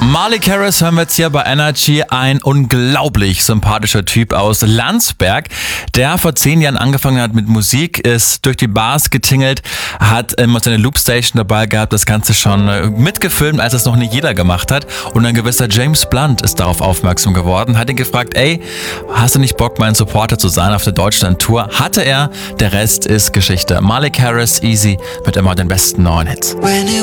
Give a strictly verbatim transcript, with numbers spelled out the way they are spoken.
Malik Harris hören wir jetzt hier bei Energy, ein unglaublich sympathischer Typ aus Landsberg, der vor zehn Jahren angefangen hat mit Musik, ist durch die Bars getingelt, hat immer seine Loopstation dabei gehabt, das Ganze schon mitgefilmt, als es noch nicht jeder gemacht hat, und ein gewisser James Blunt ist darauf aufmerksam geworden, hat ihn gefragt, ey, hast du nicht Bock, mein Supporter zu sein auf der Deutschland-Tour? Hatte er, der Rest ist Geschichte. Malik Harris, Easy, mit immer den besten neuen Hits.